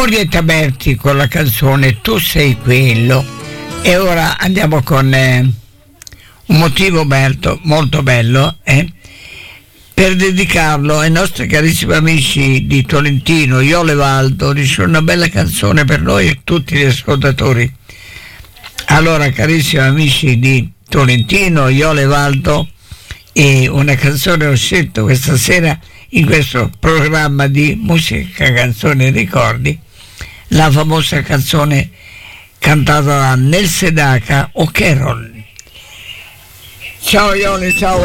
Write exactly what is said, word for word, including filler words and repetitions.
Giulietta Berti con la canzone Tu sei quello. E ora andiamo con eh, un motivo bello, molto bello, eh, per dedicarlo ai nostri carissimi amici di Tolentino. Iole Valdo dice una bella canzone per noi e tutti gli ascoltatori. Allora, carissimi amici di Tolentino, Iole Valdo, e una canzone ho scelto questa sera in questo programma di musica, canzoni e ricordi, la famosa canzone cantata da Nel Sedaka o Carol. Ciao Iole, ciao.